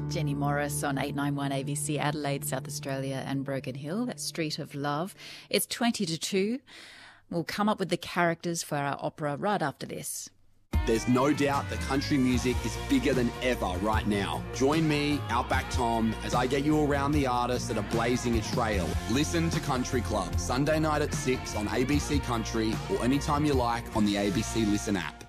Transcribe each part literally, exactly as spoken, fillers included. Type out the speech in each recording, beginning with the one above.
Jenny Morris on eight ninety-one A B C Adelaide, South Australia and Broken Hill, that Street of Love. It's twenty to two. We'll come up with the characters for our opera right after this. There's no doubt that country music is bigger than ever right now. Join me, Outback Tom, as I get you around the artists that are blazing a trail. Listen to Country Club, Sunday night at six on A B C Country or anytime you like on the A B C Listen app.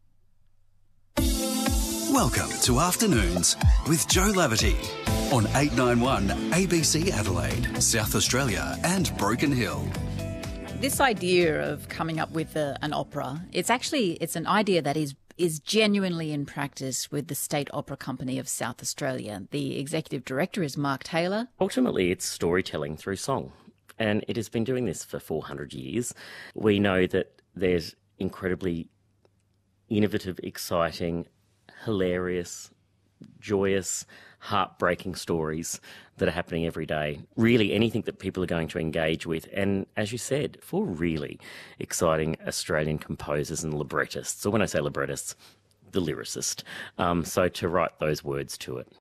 Welcome to Afternoons with Joe Laverty on eight ninety-one A B C Adelaide, South Australia and Broken Hill. This idea of coming up with a, an opera, it's actually, it's an idea that is is genuinely in practice with the State Opera Company of South Australia. The executive director is Mark Taylor. Ultimately, it's storytelling through song, and it has been doing this for four hundred years. We know that there's incredibly innovative, exciting, hilarious, joyous, heartbreaking stories that are happening every day. Really anything that people are going to engage with. And as you said, for really exciting Australian composers and librettists. So when I say librettists, the lyricist. Um, so to write those words to it.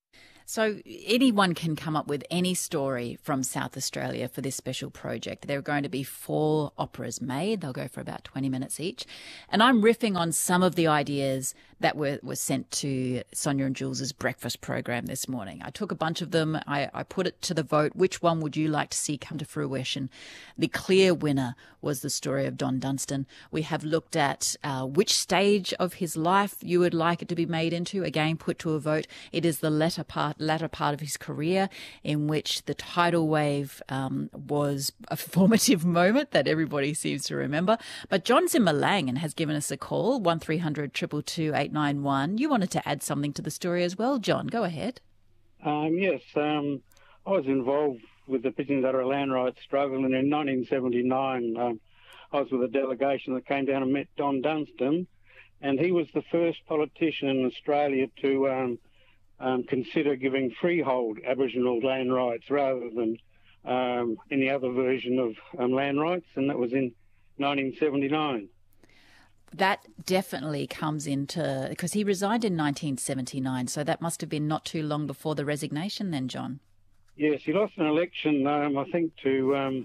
So anyone can come up with any story from South Australia for this special project. There are going to be four operas made. They'll go for about twenty minutes each. And I'm riffing on some of the ideas that were, were sent to Sonia and Jules' breakfast program this morning. I took a bunch of them. I, I put it to the vote. Which one would you like to see come to fruition? The clear winner was the story of Don Dunstan. We have looked at uh, which stage of his life you would like it to be made into. Again, put to a vote. It is the latter part, latter part of his career in which the tidal wave um, was a formative moment that everybody seems to remember. But John Zimmer Lang has given us a call, one three hundred two two two eight nine one. You wanted to add something to the story as well, John. Go ahead. Um, yes, um, I was involved with the Pitjantjatjara land rights struggle, and in nineteen seventy-nine um, I was with a delegation that came down and met Don Dunstan, and he was the first politician in Australia to um, um, consider giving freehold Aboriginal land rights rather than um, any other version of um, land rights, and that was in nineteen seventy-nine. That definitely comes into, because he resigned in nineteen seventy-nine, so that must have been not too long before the resignation then, John. Yes, he lost an election, um, I think, to um,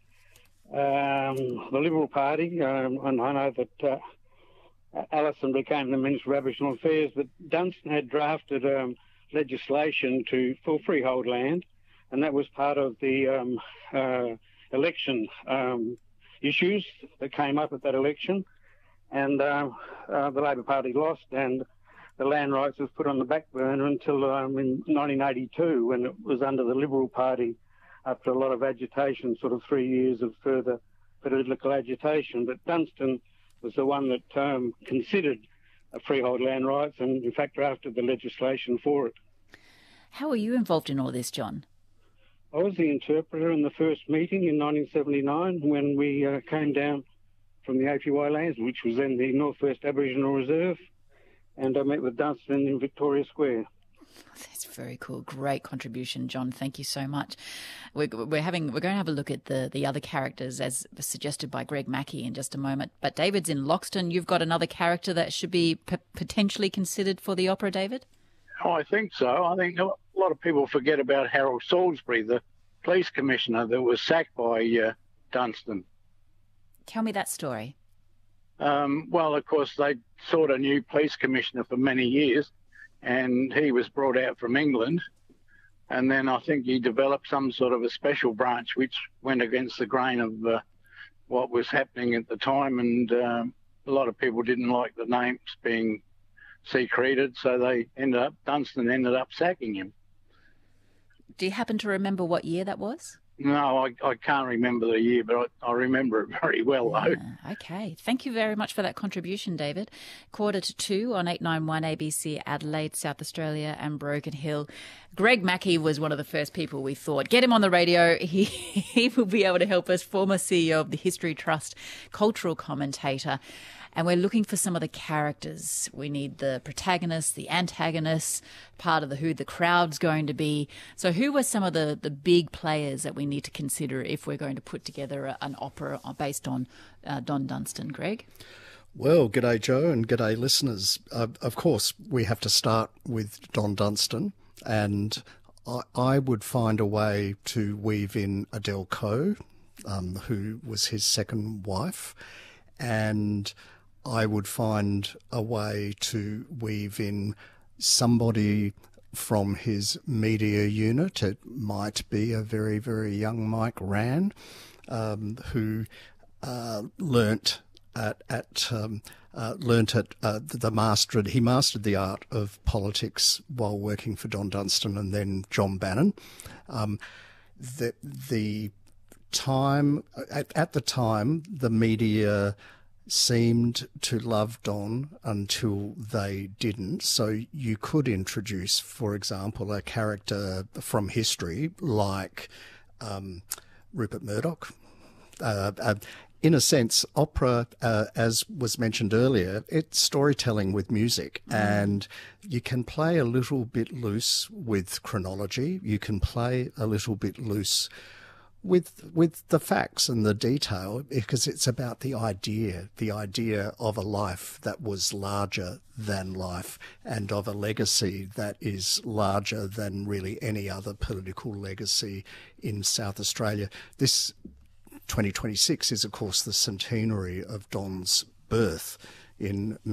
um, the Liberal Party, um, and I know that uh, Allison became the Minister of Aboriginal Affairs, but Dunstan had drafted um, legislation to for freehold land, and that was part of the um, uh, election um, issues that came up at that election. And uh, uh, the Labor Party lost, and the land rights was put on the back burner until um, in nineteen eighty-two, when it was under the Liberal Party after a lot of agitation, sort of three years of further political agitation. But Dunstan was the one that um, considered a freehold land rights and, in fact, drafted the legislation for it. How were you involved in all this, John? I was the interpreter in the first meeting in nineteen seventy-nine when we uh, came down from the A P Y lands, which was then the Northwest Aboriginal Reserve, and I met with Dunstan in Victoria Square. That's very cool. Great contribution, John. Thank you so much. We're, we're having we're going to have a look at the, the other characters as suggested by Greg Mackey in just a moment. But David's in Loxton. You've got another character that should be p- potentially considered for the opera, David? Oh, I think so. I think a lot of people forget about Harold Salisbury, the police commissioner that was sacked by uh, Dunstan. Tell me that story. Um, well, of course, they sought a new police commissioner for many years, and he was brought out from England. And then I think he developed some sort of a special branch which went against the grain of uh, what was happening at the time. And um, a lot of people didn't like the names being secreted, so they ended up, Dunstan ended up sacking him. Do you happen to remember what year that was? No, I, I can't remember the year, but I, I remember it very well, though. Yeah, okay. Thank you very much for that contribution, David. Quarter to two on eight ninety-one A B C Adelaide, South Australia and Broken Hill. Greg Mackey was one of the first people we thought, get him on the radio. He, he will be able to help us, former C E O of the History Trust, cultural commentator. And we're looking for some of the characters. We need the protagonists, the antagonists, part of the who the crowd's going to be. So who are some of the, the big players that we need to consider if we're going to put together a, an opera based on uh, Don Dunstan, Greg? Well, g'day, Joe, and g'day, listeners. Uh, of course, we have to start with Don Dunstan. And I, I would find a way to weave in Adele Coe, um, who was his second wife, and I would find a way to weave in somebody from his media unit. It might be a very, very young Mike Rann, um, who uh, learnt at, at um, uh, learnt at uh, the mastered. He mastered the art of politics while working for Don Dunstan and then John Bannon. Um, the the time at, at the time, the media seemed to love Don until they didn't. So you could introduce, for example, a character from history like um, Rupert Murdoch. Uh, uh, in a sense, opera, uh, as was mentioned earlier, it's storytelling with music, mm. and you can play a little bit loose with chronology. You can play a little bit loose with with the facts and the detail, because it's about the idea, the idea of a life that was larger than life and of a legacy that is larger than really any other political legacy in South Australia. This twenty twenty-six is, of course, the centenary of Don's birth in